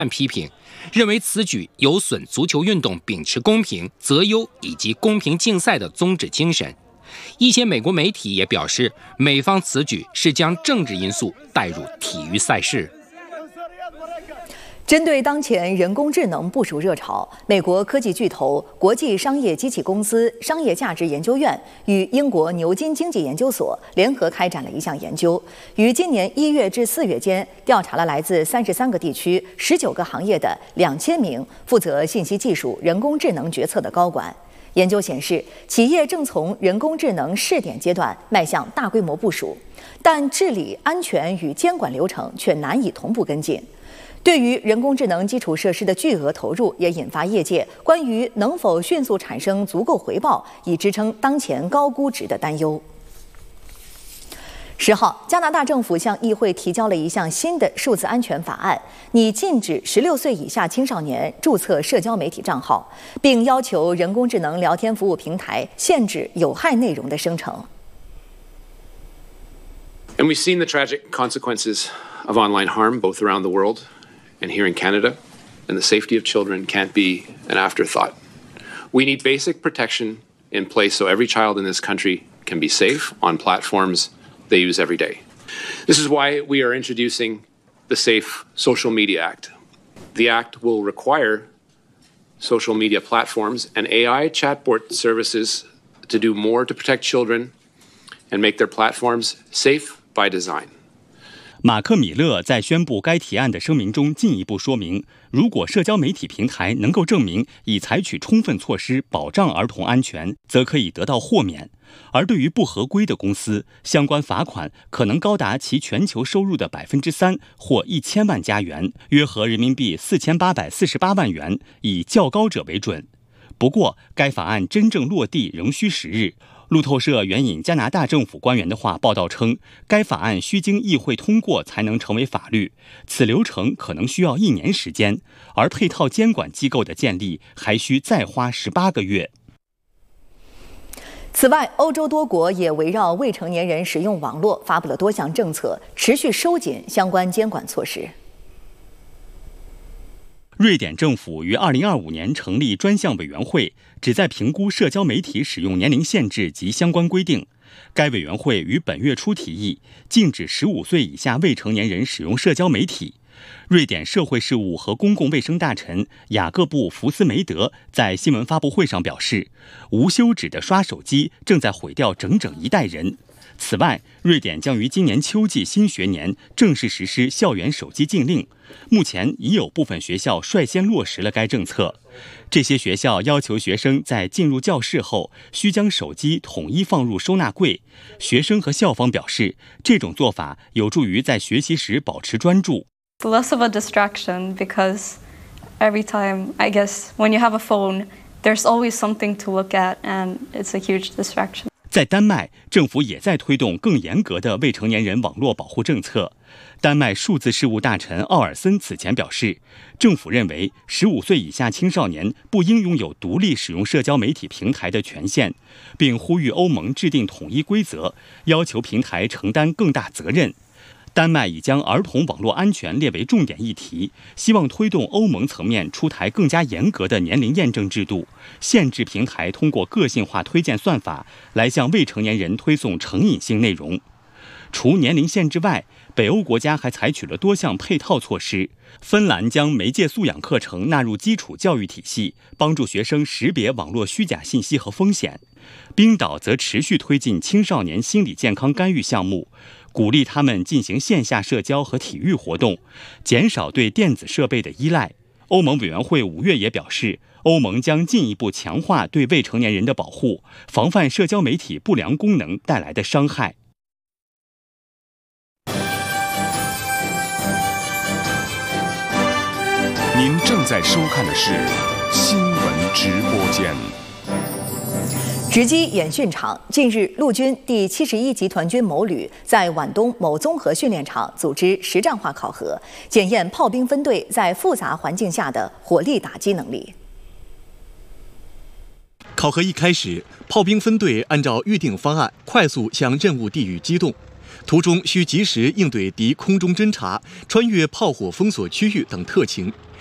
批评，认为此举有损足球运动秉持公平、择优以及公平竞赛的宗旨精神。一些美国媒体也表示，美方此举是将政治因素带入体育赛事。 针对当前人工智能部署热潮，美国科技巨头国际商业机器公司商业价值研究院与英国牛津经济研究所联合开展了一项研究，于今年1月至4月间调查了来自33个地区、19个行业的2000名负责信息技术、人工智能决策的高管。研究显示，企业正从人工智能试点阶段迈向大规模部署，但治理、安全与监管流程却难以同步跟进。对于人工智能基础设施的巨额投入，也引发业界关于能否迅速产生足够回报以支撑当前高估值的担忧。10号，加拿大政府向议会提交了一项新的数字安全法案，拟禁止16岁以下青少年注册社交媒体账号，并要求人工智能聊天服务平台限制有害内容的生成。 And we've seen the tragic consequences of online harm both around the world and here in Canada, and the safety of children can't be an afterthought. We need basic protection in place so every child in this country can be safe on platforms they use every day. This is why we are introducing the Safe Social Media Act. The act will require social media platforms and AI chatbot services to do more to protect children and make their platforms safe by design. 马克·米勒在宣布该提案的声明中进一步说明，如果社交媒体平台能够证明已采取充分措施保障儿童安全，则可以得到豁免。而对于不合规的公司，相关罚款可能高达其全球收入的3%或1000万加元，约合人民币4848万元，以较高者为准。不过，该法案真正落地仍需时日。路透社援引加拿大政府官员的话报道称，该法案需经议会通过才能成为法律，此流程可能需要1年时间，而配套监管机构的建立还需再花18个月。 此外，欧洲多国也围绕未成年人使用网络发布了多项政策，持续收紧相关监管措施。 瑞典政府于2025年成立专项委员会，旨在评估社交媒体使用年龄限制及相关规定。该委员会于本月初提议禁止15岁以下未成年人使用社交媒体。瑞典社会事务和公共卫生大臣雅各布·福斯梅德在新闻发布会上表示，无休止的刷手机正在毁掉整整一代人。此外，瑞典将于今年秋季新学年正式实施校园手机禁令。目前已有部分学校率先落实了该政策。这些学校要求学生在进入教室后需将手机统一放入收纳柜。学生和校方表示，这种做法有助于在学习时保持专注。 Less of a distraction because every time, I guess, when you have a phone, there's always something to look at, and it's a huge distraction. 在丹麦，政府也在推动更严格的未成年人网络保护政策。丹麦数字事务大臣奥尔森此前表示，政府认为15岁以下青少年不应拥有独立使用社交媒体平台的权限，并呼吁欧盟制定统一规则，要求平台承担更大责任。丹麦已将儿童网络安全列为重点议题，希望推动欧盟层面出台更加严格的年龄验证制度，限制平台通过个性化推荐算法来向未成年人推送成瘾性内容。除年龄限制外，北欧国家还采取了多项配套措施。芬兰将媒介素养课程纳入基础教育体系，帮助学生识别网络虚假信息和风险。冰岛则持续推进青少年心理健康干预项目，鼓励他们进行线下社交和体育活动，减少对电子设备的依赖。欧盟委员会5月也表示，欧盟将进一步强化对未成年人的保护，防范社交媒体不良功能带来的伤害。 您正在收看的是新闻直播间。 直击演训场，近日，陆军第71集团军某旅在皖东某综合训练场组织实战化考核，检验炮兵分队在复杂环境下的火力打击能力。 考核一开始，炮兵分队按照预定方案快速向任务地域机动。 途中需及时应对敌空中侦察、穿越炮火封锁区域等特情。